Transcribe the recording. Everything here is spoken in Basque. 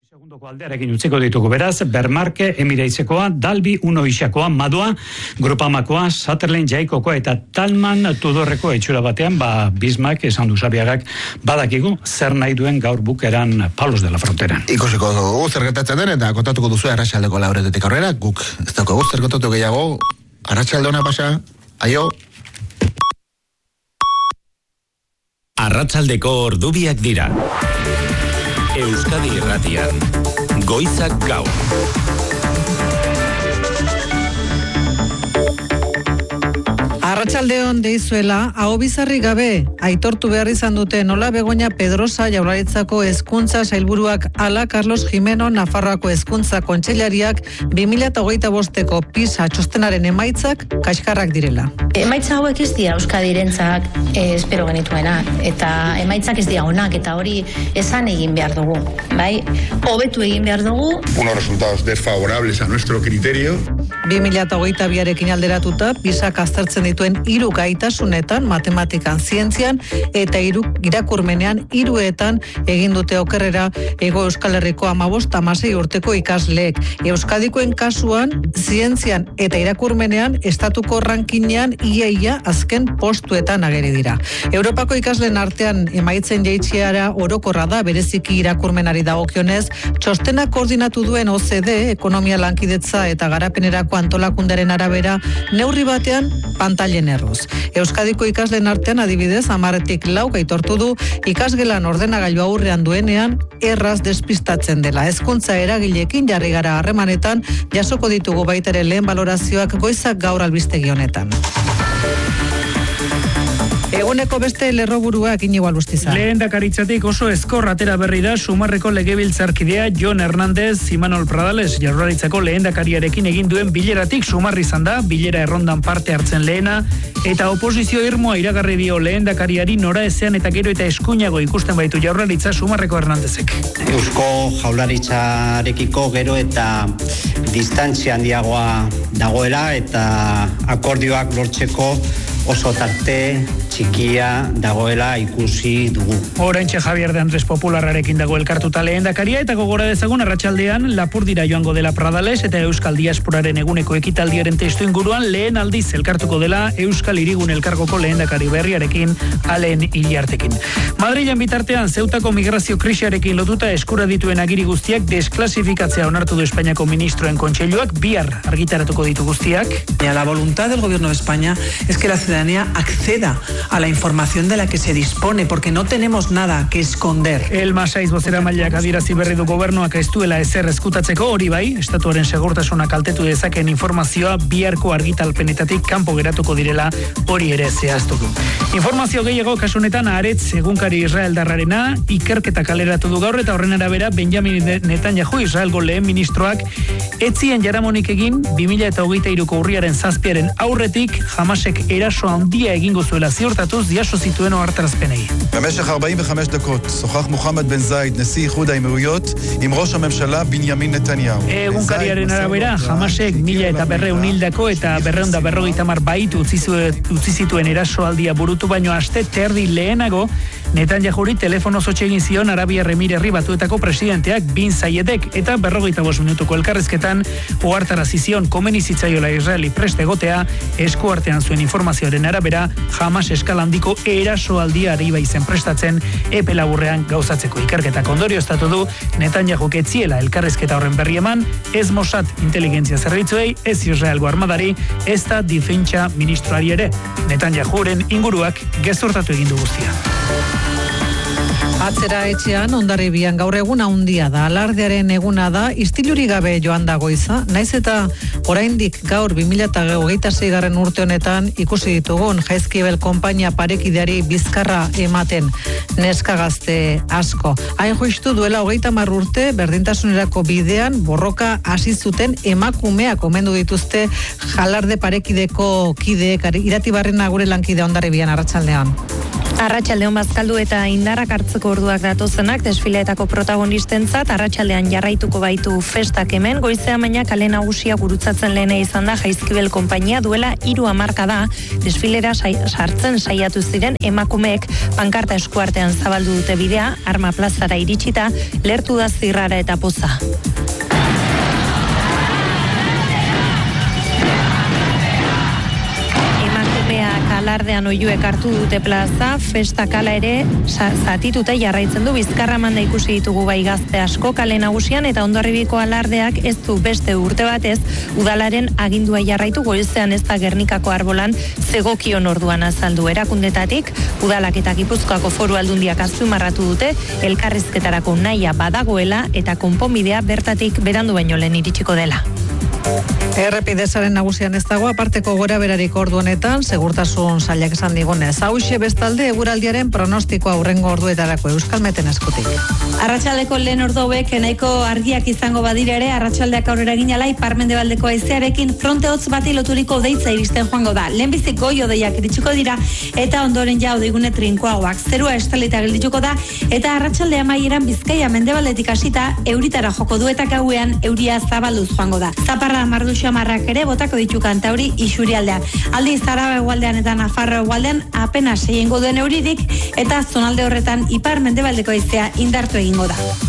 Segundoko aldearekin utziko ditugu beraz, Bermarke, Emireitzekoa, Dalbi, Uno Isakoa, Madua, Grupamakoa, Sutherland, Jaikokoa eta Talman Tudorreko etxura batean, Bismarck esan du Xabiagak badakigu zer nahi duen gaur bukeran Palos de la Fronteran. Ikusiko dugu zer gertatzen den eta kontatuko duzu arratsaldeko 4:00 aurrera, guk ez daukagu zer kontatu gehiago, arratsalde ona pasa, aio. Arratsaldeko ordubiak dira. Euskadi Irratian, Goizak Gaur. Arratsaldeon deizuela, ahobizarri gabe, aitortu behar izan dute nola Begoña Pedrosa Jaurlaritzako hezkuntza sailburuak ala Carlos Jimeno Nafarroako hezkuntza kontseilariak 2025eko PISA txostenaren emaitzak kaskarrak direla. Emaitza hauek ez dira Euskadirentzak espero genituena, eta emaitzak ez dira onak, eta hori esan egin behar dugu, bai? Hobetu egin behar dugu. Unos resultados desfavorables a nuestro criterio. 2022arekin alderatuta, PISAk aztertzen dituen 3 gaitasunetan, matematikan, zientzian eta irakurmenean 3etan egin dute okerrera Hego Euskal Herriko 15-16 urteko ikasleek. Euskadikoen kasuan, zientzian eta irakurmenean estatuko rankinean ia azken postuetan ageri dira. Europako ikasleen artean emaitzen jaitsiera orokorra da, bereziki irakurmenari dagokionez, txostena koordinatu duen OCDE, ekonomia lankidetza eta garapenerako antolakundaren arabera, neurri batean pantailen erruz. Euskadiko ikasleen artean adibidez 10-tik 4 aitortu du ikasgelan ordenagailu aurrean duenean erraz despistatzen dela. Hezkuntza eragileekin jarri gara harremanetan, jasoko ditugu baita ere lehen balorazioak Goizak Gaur albistegi honetan. Eguneko beste lerroburuak Iñigo Alustiza. Lehendakaritzatik oso ezkor atera berri da Sumarreko legebiltzarkidea Jon Hernández Imanol Pradales Jaurlaritzako lehendakariarekin egin duen bileratik Sumarri izan da, bilera errondan parte hartzen lehena, eta oposizio irmoa iragarri dio lehendakariari nora ezean eta gero eta eskuinago ikusten baitu Jaurlaritza Sumarreko Hernándezek. Eusko Jaurlaritzarekiko gero eta distantzia handiagoa dagoela eta akordioak lortzeko oso tarte txikia dagoela ikusi dugu. Oraintxe Javier de Andrés Popularrarekin dago elkartuta lehendakaria eta gogora dezagun arratsaldean Lapurdira joango dela Pradales eta Euskal Diasporaren eguneko ekitaldiaren testu inguruan lehen aldiz elkartuko dela Euskal Hirigun elkargoko lehendakari berriarekin Alen Iriartekin. Madrilen bitartean Zeutako migrazio krisiarekin lotuta eskura dituen agiri guztiak desklasifikazioa onartu du Espainiako ministroen kontseiluak, bihar argitaratuko ditu guztiak. La voluntad del gobierno de España es que la ciudadanía acceda a la información de la que se dispone, porque no tenemos nada que esconder. Elma Saiz bozeramaileak adierazi berri du gobernuak ez duela ezer ezkutatzeko, hori bai, estatuaren segurtasuna kaltetu dezakeen informazioa biharko argitalpenetatik kanpo geratuko direla, hori ere zehaztu du. Informazio gehiago kasu honetan Haaretz egunkari israeldarrarena ikerketa kaleratu du gaur eta horren arabera Benjamin Netanyahu Israelgo lehen ministroak etzien jaramonik egin 2023ko urriaren 7 aurretik Hamasek eraso handia egingo zuela ziurtatuz jaso zituen ohartarazpenei. במשך 45 דקות שוחח מוחמד בן זאיד, נשיא איחוד האמירויות, עם ראש הממשלה בנימין נתניהו. Egunkariaren arabera, Hamasek 1200 hildako eta 250 baitu utzi zituen erasoaldia burutu baino aste terdi lehenago, Netanyahuri telefonoz hotz egin zion Arabiar Emirerri Batuetako presidenteak Bin Zayedek eta 45 minutuko elkarrezketan ohartarazi zion komeni zitzaiola Israeli prest egotea, eskuartean zuen informazioaren arabera Hamas eskala handiko erasoaldia ari baizen prestatzen epe laburrean gauzatzeko. Ikerketak ondorioztatu du Netanyahuk ez ziela elkarrezketa horren berri eman, ez Mossad inteligentzia zerbitzuei, ez Israelgo armadari, ez da defentsa ministroari ere. Netanyahuren inguruak gezurtatu egin du guztia. Atzera etxean, Hondarribian gaur egun handia da, alardearen eguna da, istiluri gabe joan da Goiza, naiz eta oraindik gaur 2026 urte honetan ikusi ditugun Jaizkibel konpainia parekideari bizkarra ematen neska gazte asko. Hain justu duela 30 urte berdintasunerako bidean borroka hasi zuten emakumeak omendu dituzte Jalarde parekideko kideek. Irati Barrena gure lankidea Hondarribian arratsaldean. Arratsaldeon bazkaldu eta indarrak hartzeko orduak datozenak desfileetako protagonistentzat arratsaldean jarraituko baitu festak hemen. Goizean baina kale nagusia gurutzatzen lehena izan da Jaizkibel konpainia duela 3 hamarkada desfilera sartzen saiatu ziren emakumeek pankarta eskuartean zabaldu dute bidea, Arma plazara iritsita, lertu da zirrara eta poza. Alardean oihuek hartu dute plaza, festak hala ere zatituta jarraitzen du. Bizkarramanda ikusi ditugu bai gazte asko kale nagusian eta Hondarribiko alardeak ez du beste urte batez udalaren agindua jarraitu. Goizean ez da Gernikako arbolan zegokion orduan azaldu. Erakundetatik udalak eta Gipuzkoako Foru Aldundiak azpimarratu dute elkarrizketarako nahia badagoela eta konponbidea bertatik berandu baino lehen iritsiko dela. Errepidezaren nagusian ez dago aparteko gora berarik ordu honetan, segurtasun sailak esan digunez. Hauxe bestalde eguraldiaren pronostikoa hurrengo orduetarako Euskalmeten eskutik. Arratsaldeko lehen ordu hauek nahiko argiak izango badira ere, arratsaldeak aurrera ginala ipar-mendebaldeko haizearekin fronte hotz bati loturiko deitza iristen joango da. Lehenbizik goi hodeiak iritsiko dira eta ondoren ja odeigune trinkoagoak. Zerua estalita geldituko da eta arratsalde amaieran Bizkaia mendebaldetik hasita euritara joko du eta gauean euria zabalduz joango da. Zaparra mardu xamarrak ere botako ditu Kantauri isurialdean. Aldiz Araba hegoaldean eta Nafarroa hegoaldean apenas egingo duen euririk eta zonalde horretan ipar mendebaldeko haizea indartu egingo da.